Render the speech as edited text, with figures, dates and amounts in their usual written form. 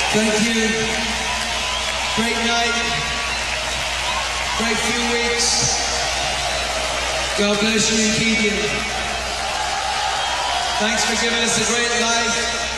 Thank you. Great night. Great few weeks. God bless you and keep you. Thanks for giving us a great life.